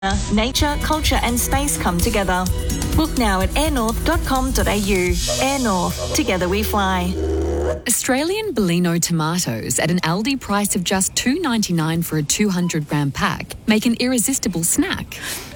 Nature, culture and space come together. Book now at airnorth.com.au. Air North, together we fly. Australian Bellino tomatoes at an Aldi price of just $2.99 for a 200-gram pack make an irresistible snack.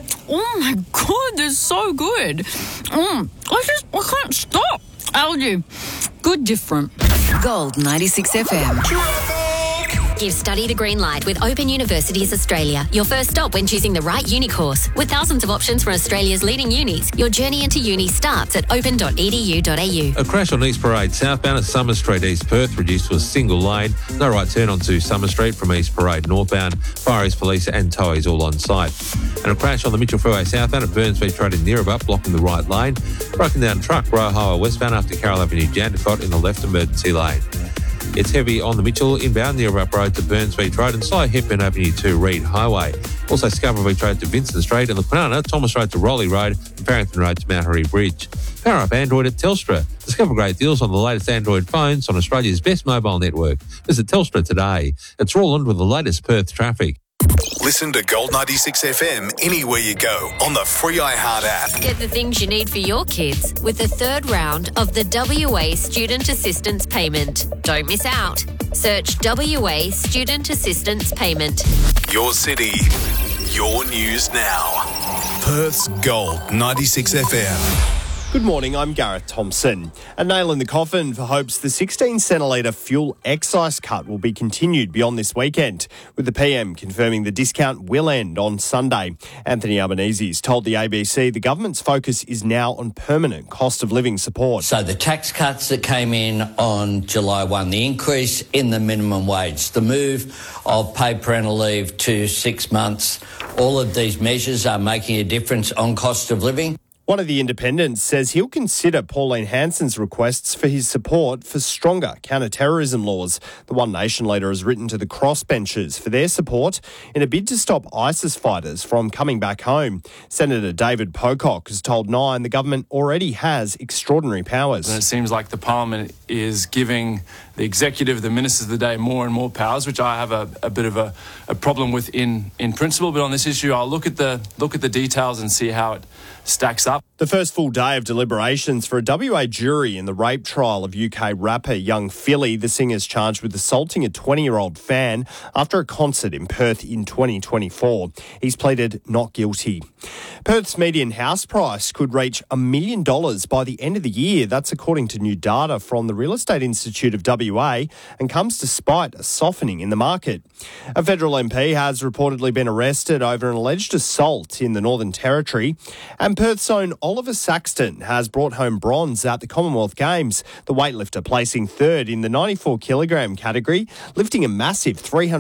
Oh my God, they're so good. I can't stop. Aldi, good different. Gold 96 FM. Give study the green light with Open Universities Australia. Your first stop when choosing the right uni course. With thousands of options from Australia's leading unis, your journey into uni starts at open.edu.au. A crash on East Parade southbound at Summer Street, East Perth, reduced to a single lane. No right turn onto Summer Street from East Parade northbound. Fire East Police and towies all on site. And a crash on the Mitchell Freeway southbound at Burns Beach Road in Neerabup, blocking the right lane. Broken down truck, Royal Highway westbound after Carroll Avenue, Jandakot in the left emergency lane. It's heavy on the Mitchell inbound Neerabup Road to Burns Beach Road and Sly Hepburn Avenue to Reed Highway. Also Scarborough Beach Road to Vincent Street and the Quinana, Thomas Road to Rowley Road and Farrington Road to Mount Harry Bridge. Power up Android at Telstra. Discover great deals on the latest Android phones on Australia's best mobile network. Visit Telstra today. It's Roland with the latest Perth traffic. Listen to Gold 96 FM anywhere you go on the free iHeart app. Get the things you need for your kids with the third round of the WA Student Assistance Payment. Don't miss out. Search WA Student Assistance Payment. Your city, your news now. Perth's Gold 96 FM. Good morning, I'm Gareth Thompson. A nail in the coffin for hopes the 16 centilitre fuel excise cut will be continued beyond this weekend, with the PM confirming the discount will end on Sunday. Anthony Albanese has told the ABC the government's focus is now on permanent cost of living support. So the tax cuts that came in on July 1, the increase in the minimum wage, the move of paid parental leave to 6 months, all of these measures are making a difference on cost of living. One of the independents says he'll consider Pauline Hanson's requests for his support for stronger counter-terrorism laws. The One Nation leader has written to the crossbenchers for their support in a bid to stop ISIS fighters from coming back home. Senator David Pocock has told Nine the government already has extraordinary powers. And it seems like the Parliament is giving the executive, the ministers of the day, more and more powers, which I have a bit of a problem with in principle. But on this issue, I'll look at the details and see how it stacks up. The first full day of deliberations for a WA jury in the rape trial of UK rapper Young Philly. The singer's charged with assaulting a 20-year-old fan after a concert in Perth in 2024. He's pleaded not guilty. Perth's median house price could reach $1 million by the end of the year. That's according to new data from the Real Estate Institute of WA and comes despite a softening in the market. A federal MP has reportedly been arrested over an alleged assault in the Northern Territory, and Perth's own Oliver Saxton has brought home bronze at the Commonwealth Games, the weightlifter placing third in the 94-kilogram category, lifting a massive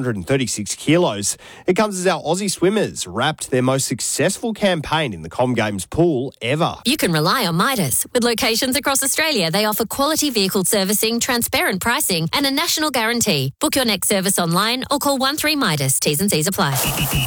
336 kilos. It comes as our Aussie swimmers wrapped their most successful campaign in the Com Games pool ever. You can rely on Midas. With locations across Australia, they offer quality vehicle servicing, transparent pricing and a national guarantee. Book your next service online or call 13 Midas. T's and C's apply.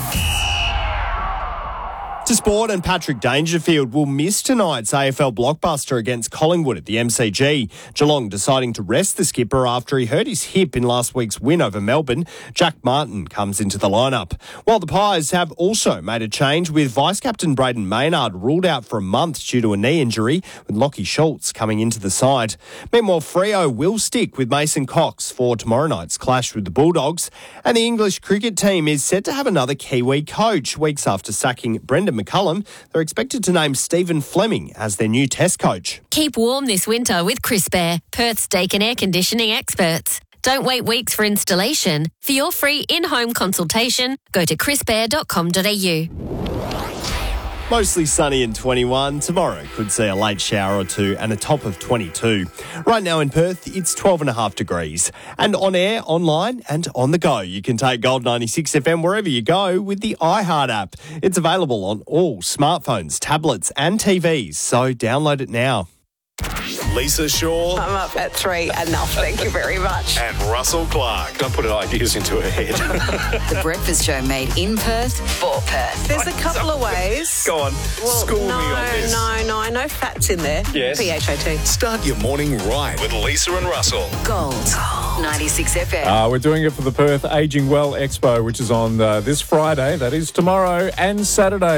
To sport, and Patrick Dangerfield will miss tonight's AFL blockbuster against Collingwood at the MCG. Geelong deciding to rest the skipper after he hurt his hip in last week's win over Melbourne. Jack Martin comes into the lineup. While the Pies have also made a change, with Vice-Captain Braden Maynard ruled out for a month due to a knee injury, with Lockie Schultz coming into the side. Meanwhile, Freo will stick with Mason Cox for tomorrow night's clash with the Bulldogs. And the English cricket team is set to have another Kiwi coach. Weeks after sacking Brendan McCullum, they're expected to name Stephen Fleming as their new test coach. Keep warm this winter with Crisp Air, Perth's steak and air conditioning experts. Don't wait weeks for installation. For your free in-home consultation, go to crispair.com.au. Mostly sunny and 21. Tomorrow could see a late shower or two and a top of 22. Right now in Perth, it's 12.5 degrees. And on air, online and on the go, you can take Gold 96 FM wherever you go with the iHeart app. It's available on all smartphones, tablets and TVs, so download it now. Lisa Shaw I'm up at 3 enough, thank you very much. and Russell Clark. Don't put ideas into her head. The Breakfast Show made in Perth for Perth. There's a couple of ways. Go on, Well, school me on this. No, I know fats in there. Yes. PHAT. Start your morning right with Lisa and Russell. Gold 96 FM. We're doing it for the Perth Aging Well Expo, which is on this Friday. That is tomorrow and Saturday.